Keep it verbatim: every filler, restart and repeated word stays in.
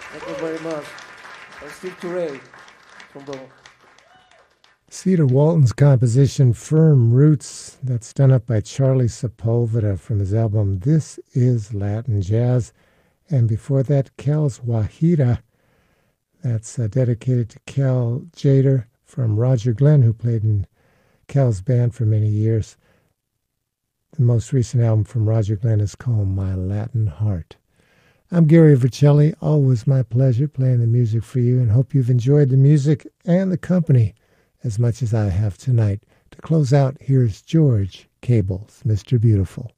Thank you very much. And Steve Turrell, trombone. Cedar Walton's composition Firm Roots, that's done up by Charlie Sepulveda from his album This Is Latin Jazz. And before that, Kel's Wahida, that's uh, dedicated to Kel Jader from Roger Glenn, who played in Kel's band for many years. The most recent album from Roger Glenn is called My Latin Heart. I'm Gary Vercelli. Always my pleasure playing the music for you, and hope you've enjoyed the music and the company as much as I have tonight. To close out, here's George Cable's Mister Beautiful.